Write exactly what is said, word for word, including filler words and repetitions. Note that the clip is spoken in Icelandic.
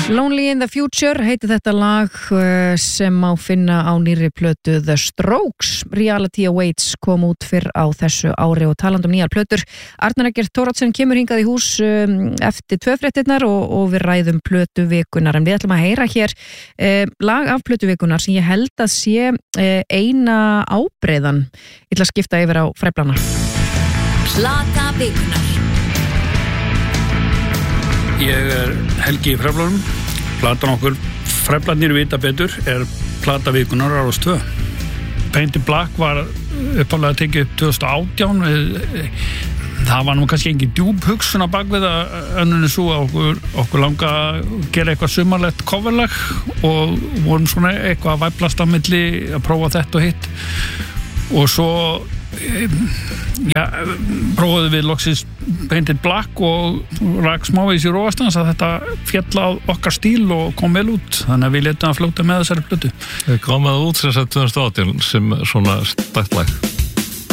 Lonely in the Future heiti þetta lag sem má finna á nýrri plötu The Strokes. Reality Awaits kom út fyrr á þessu ári og talandi um nýjar plötur. Arnar Eggert Thoroddsen kemur hingað í hús eftir tvö fréttirnar og, og við ræðum plötu vikunar. En við ætlum að heyra hér eh, lag af plötu vikunar sem ég held að sé eh, eina ábreiðan. Ég ætla að skipta yfir á fræflana. Plata vikunar. Ég er Helgi í Fræflunum. Platan okkur Fræflarnir vita betur er plata vikunar á Rás tvö. Paint in Black var uppálega tekið upp tvö þúsund og átján. Það var nú kannski engin djúp hugsun á bakvið að önnunni svo að okkur, okkur langa að gera eitthvað sumarlegt coverlag og vorum svona eitthvað að væplast á milli að prófa þetta og hitt. Og svo já, prófaði við loksins Paint in Black og rak smávegis í róastans að þetta féll á okkar stíl og kom vel út, þannig að við letum að fljóta með þessari plötu. Við komum út sem sagt tvö þúsund og átján sem svona stætt lag.